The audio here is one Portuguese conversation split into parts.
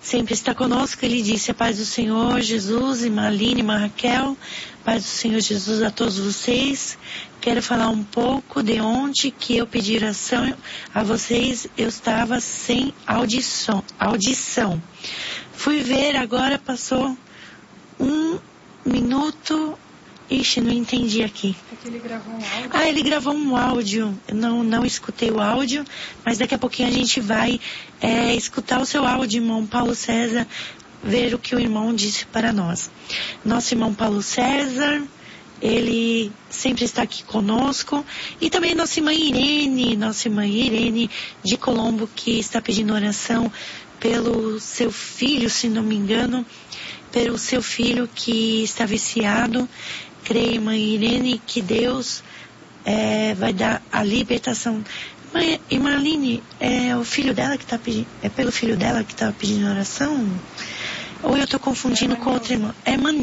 sempre está conosco. Ele disse: a paz do Senhor Jesus, irmã Aline, irmã Raquel, paz do Senhor Jesus a todos vocês. Quero falar um pouco de ontem que eu pedi oração a vocês. Eu estava sem audição. Fui ver, agora passou 1 minuto. Ixi, não entendi aqui. Porque ele gravou um áudio. Ah, ele gravou um áudio. Eu não escutei o áudio, mas daqui a pouquinho a gente vai escutar o seu áudio, irmão Paulo César, ver o que o irmão disse para nós. Nosso irmão Paulo César, ele sempre está aqui conosco. E também nossa irmã Irene de Colombo, que está pedindo oração pelo seu filho, se não me engano, pelo seu filho que está viciado. Creio, irmã Irene, que Deus vai dar a libertação. Irmã Aline, é o filho dela que está pedindo, é pelo filho dela que está pedindo oração? Ou eu estou confundindo com outra irmã? É irmã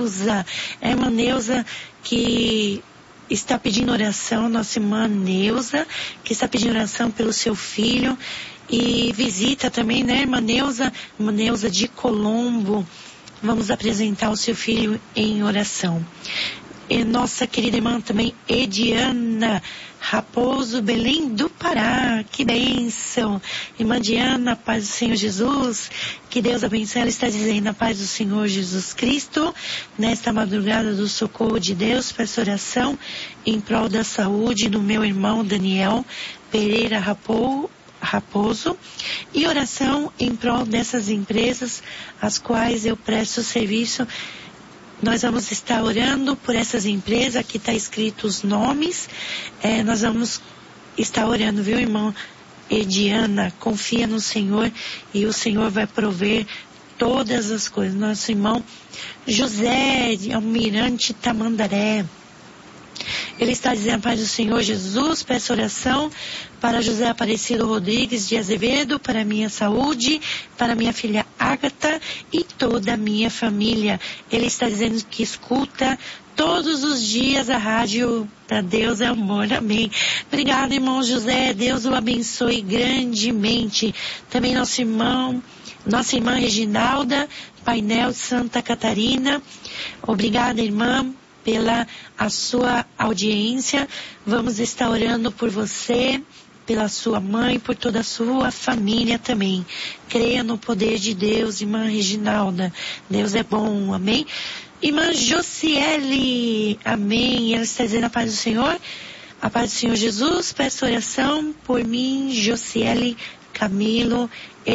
Neuza que está pedindo oração, nossa irmã Neuza, que está pedindo oração pelo seu filho. E visita também, né, irmã Neuza de Colombo. Vamos apresentar o seu filho em oração. E nossa querida irmã também, Ediana Raposo, Belém do Pará. Que bênção. Irmã Diana, paz do Senhor Jesus. Que Deus abençoe. Ela está dizendo: a paz do Senhor Jesus Cristo. Nesta madrugada do socorro de Deus, peço oração em prol da saúde do meu irmão Daniel Pereira Raposo, e oração em prol dessas empresas às quais eu presto serviço. Nós vamos estar orando por essas empresas, aqui está escrito os nomes. Nós vamos estar orando, viu, irmão Ediana? Confia no Senhor e o Senhor vai prover todas as coisas. Nosso irmão José de Almirante Tamandaré, ele está dizendo: a paz do Senhor Jesus, peço oração para José Aparecido Rodrigues de Azevedo, para minha saúde, para minha filha Ágata e toda a minha família. Ele está dizendo que escuta todos os dias a rádio. Para Deus é amor, amém. Obrigado, irmão José, Deus o abençoe grandemente. Também nossa irmã Reginalda, Painel de Santa Catarina. Obrigada, irmã, pela a sua audiência. Vamos estar orando por você, pela sua mãe, por toda a sua família também. Creia no poder de Deus, irmã Reginalda. Deus é bom, amém. Irmã Josiele, amém. Ela está dizendo: a paz do Senhor, a paz do Senhor Jesus, peço oração por mim, Josiele Camilo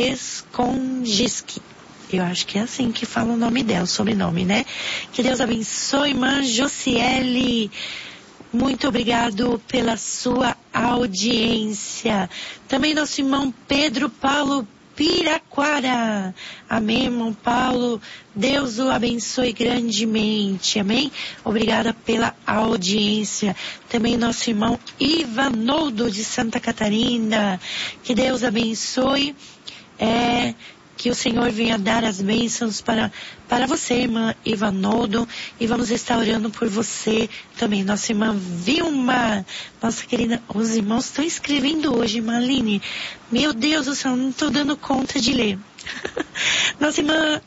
Escondiski. Eu acho que é assim que fala o nome dela, o sobrenome, né? Que Deus abençoe, irmã Josiele. Muito obrigado pela sua audiência. Também nosso irmão Pedro Paulo Piraquara. Amém, irmão Paulo. Deus o abençoe grandemente. Amém? Obrigada pela audiência. Também nosso irmão Ivanoldo de Santa Catarina. Que Deus abençoe. Que o Senhor venha dar as bênçãos para você, irmã Ivanoldo. E vamos estar orando por você também. Nossa irmã Vilma, nossa querida. Os irmãos estão escrevendo hoje, irmã Aline. Meu Deus do céu, não estou dando conta de ler. Nossa irmã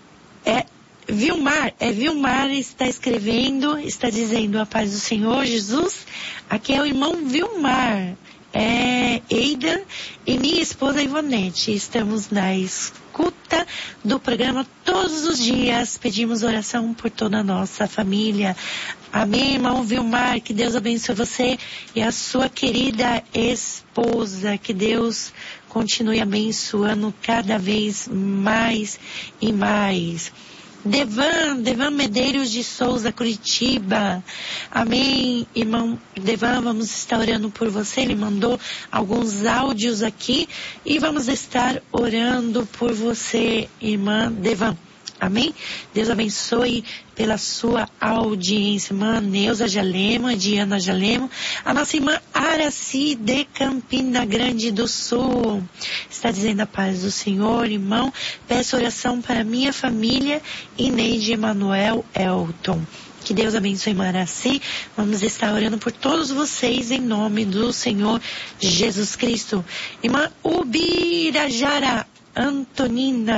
Vilmar está escrevendo, está dizendo: a paz do Senhor Jesus. Aqui é o irmão Vilmar. Eida e minha esposa Ivonete. Estamos na escuta do programa todos os dias. Pedimos oração por toda a nossa família. Amém, irmão Vilmar. Que Deus abençoe você e a sua querida esposa. Que Deus continue abençoando cada vez mais e mais. Devan Medeiros de Souza, Curitiba. Amém, irmão Devan, vamos estar orando por você. Ele mandou alguns áudios aqui e vamos estar orando por você, irmã Devan. Amém? Deus abençoe pela sua audiência. Irmã Neuza Jalema, Diana Jalema. A nossa irmã Araci de Campina Grande do Sul. Está dizendo: a paz do Senhor, irmão. Peço oração para minha família. Ineide Emanuel Elton. Que Deus abençoe, irmã Araci. Vamos estar orando por todos vocês em nome do Senhor Jesus Cristo. Irmã Ubirajara Antonina